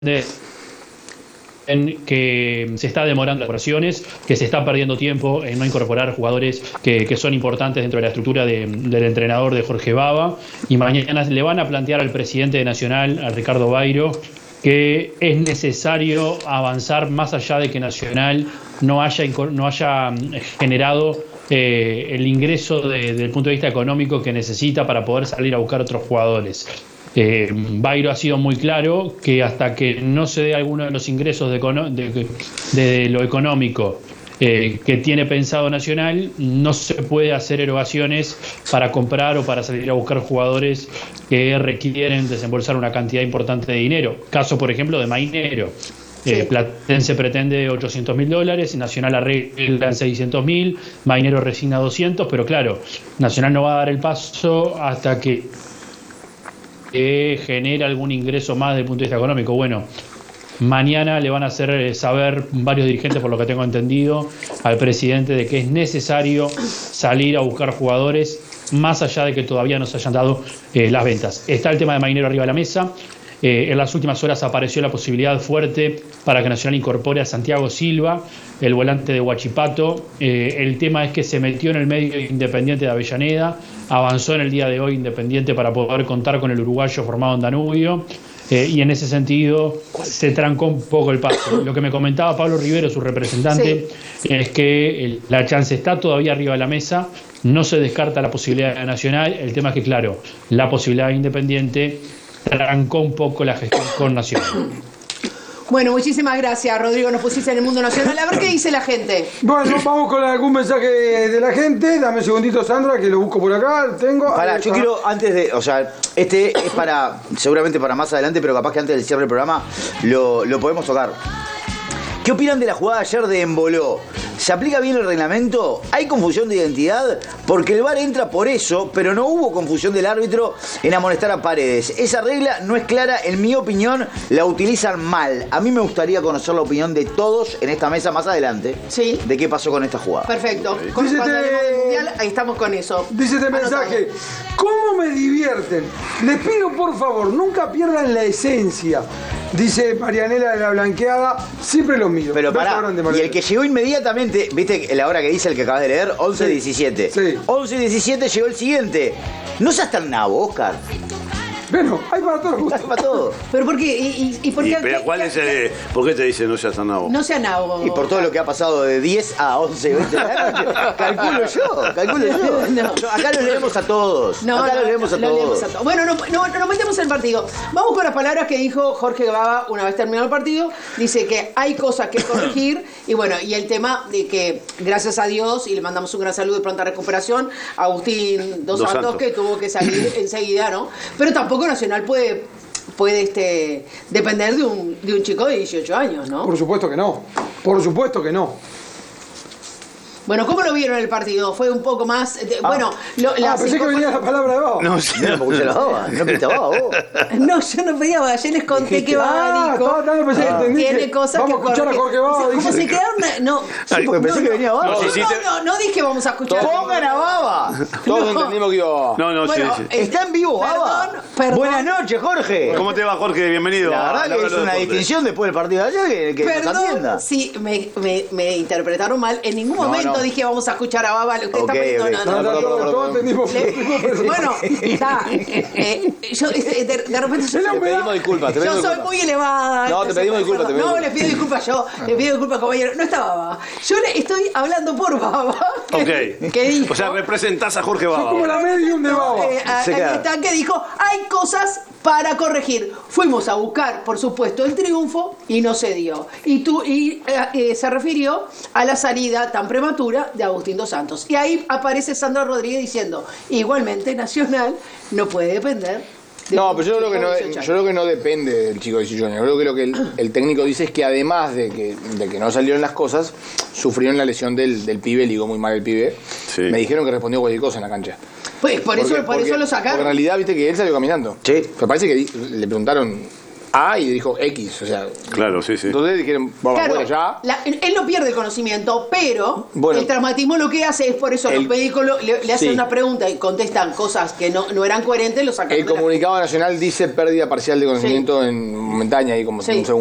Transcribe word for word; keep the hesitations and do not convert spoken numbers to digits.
en que se está demorando las operaciones, que se está perdiendo tiempo en no incorporar jugadores que, que son importantes dentro de la estructura de, del entrenador de Jorge Baba, y mañana le van a plantear al presidente de Nacional, a Ricardo Bairo, que es necesario avanzar más allá de que Nacional no haya, no haya generado eh, el ingreso de, desde el punto de vista económico que necesita para poder salir a buscar otros jugadores. Eh, Bairo ha sido muy claro que hasta que no se dé alguno de los ingresos de, de, de lo económico eh, que tiene pensado Nacional, no se puede hacer erogaciones para comprar o para salir a buscar jugadores que requieren desembolsar una cantidad importante de dinero. Caso, por ejemplo, de Mainero. Sí. Eh, Platense pretende ochocientos mil dólares, Nacional arregla en seiscientos mil, Mainero resigna doscientos, pero claro, Nacional no va a dar el paso hasta que que genera algún ingreso más desde el punto de vista económico. Bueno, mañana le van a hacer saber varios dirigentes, por lo que tengo entendido, al presidente de que es necesario salir a buscar jugadores más allá de que todavía no se hayan dado eh, las ventas. Está el tema de Mainero arriba de la mesa. Eh, en las últimas horas apareció la posibilidad fuerte para que Nacional incorpore a Santiago Silva, el volante de Huachipato. Eh, el tema es que se metió en el medio Independiente de Avellaneda, avanzó en el día de hoy Independiente para poder contar con el uruguayo formado en Danubio, eh, y en ese sentido se trancó un poco el paso. Lo que me comentaba Pablo Rivero, su representante, sí, es que el, la chance está todavía arriba de la mesa, no se descarta la posibilidad de Nacional. El tema es que, claro, la posibilidad de Independiente trancó un poco la gestión con Nacional. Bueno, muchísimas gracias, Rodrigo. Nos pusiste en el mundo nacional. A ver qué dice la gente. Bueno, vamos con algún mensaje de la gente. Dame un segundito, Sandra, que lo busco por acá. Tengo. Pará, yo quiero, antes de. O sea, este es para. Seguramente para más adelante, pero capaz que antes del cierre del programa lo, lo podemos tocar. ¿Qué opinan de la jugada ayer de Emboló? ¿Se aplica bien el reglamento? ¿Hay confusión de identidad? Porque el V A R entra por eso, pero no hubo confusión del árbitro en amonestar a Paredes. Esa regla no es clara, en mi opinión, la utilizan mal. A mí me gustaría conocer la opinión de todos en esta mesa más adelante. Sí. De qué pasó con esta jugada. Perfecto. Con Dice cuando te... hablemos del mundial, ahí estamos con eso. Dice este mensaje: ¿cómo me divierten? Les pido por favor, nunca pierdan la esencia. Dice Marianela de la Blanqueada, siempre lo mío. Pero pará, y el que llegó inmediatamente, viste la hora que dice el que acabas de leer, once diecisiete. Sí. once diecisiete llegó el siguiente. ¿No seas tan nabo, Oscar? Bueno, hay para todos. Hay para todo. ¿Pero por qué? ¿Y, y, y por qué? Y, pero ¿cuál es el, ¿por qué te dice no seas tan nabo? No sea nabo. Y por todo lo que ha pasado de diez a once, veinte de la noche. Calculo yo, calculo yo. No. Yo, acá los leemos a todos. No, acá no, los leemos no, a lo todos. leemos a todos. Bueno, no, no, no nos metemos en el partido. Vamos con las palabras que dijo Jorge Baba una vez terminado el partido. Dice que hay cosas que corregir. Y bueno, y el tema de que, gracias a Dios, y le mandamos un gran saludo y pronta recuperación, a Agustín Dos, Dos Santos, Santos, que tuvo que salir enseguida, ¿no? Pero tampoco Nacional puede... puede este, depender de un, de un chico de dieciocho años, ¿no? Por supuesto que no. Por supuesto que no. Bueno, ¿cómo lo vieron el partido? Fue un poco más... De, ah. Bueno, lo, ah, pensé que venía la palabra de Baba. No, sí, no, porque se la daba. No pinta Baba, vos. No, yo no pedía Baba. Ayer les conté que Baba ah, dijo... Estaba, pensé ah, que tiene cosas vamos que... Vamos a escuchar a Jorge Baba. ¿Cómo se quedaron? No, sí, porque no, pensé no, que venía Baba. No, No, no, sí, no, te... no, no dije vamos a escuchar. ¡Pongan a Baba! Todos no. entendimos que iba Baba. No, no, bueno, sí, sí. ¿Está en vivo Baba? Perdón, perdón. Buenas noches, Jorge. ¿Cómo te va, Jorge? Bienvenido. La verdad que es una distinción después del partido de ayer que, que Perdón, nos atienda. sí, me, me, me interpretaron mal. En ningún No, momento no. dije vamos a escuchar a Baba. Lo que Okay, está okay. no, no, no, no, Todos todos entendimos. Le, bueno, está. Eh, yo de, de repente Te pedimos disculpas. Te pedimos yo soy disculpas. muy elevada. No, te pedimos disculpas. Te pedimos no, le pido disculpas yo. Le pido disculpas, compañero. No estaba Baba. Yo le estoy hablando por Baba. Que, Ok. que dijo, O sea, representás a Jorge Sos Baba. como la medium de Baba. Eh, a- Se ahí queda. está, que dijo, hay cosas para corregir. Fuimos a buscar, por supuesto, el triunfo y no se dio. Y, tú, y eh, eh, se refirió a la salida tan prematura de Agustín Dos Santos. Y ahí aparece Sandra Rodríguez diciendo, igualmente Nacional no puede depender. de No, un pero yo creo, que chico no, de dieciocho yo creo que no depende del chico de dieciocho años. Yo creo que lo que el, el técnico dice es que además de que, de que no salieron las cosas, sufrieron la lesión del, del pibe, ligó muy mal el pibe. Sí. Me dijeron que respondió cualquier cosa en la cancha. Pues por, eso, Porque- por porque- eso lo porque sacaron. en realidad, viste que él salió caminando. Sí. Me parece que di- le preguntaron A y dijo X, o sea. Claro, sí, sí. Entonces dijeron, vamos Claro, afuera ya. la- él no pierde el conocimiento, pero Bueno. el traumatismo lo que hace es por eso El- los médicos lo- le, le hacen sí. una pregunta y contestan cosas que no, no eran coherentes, lo sacan. El de la- comunicado nacional dice pérdida parcial de conocimiento en momentánea y como Sí. un segundo.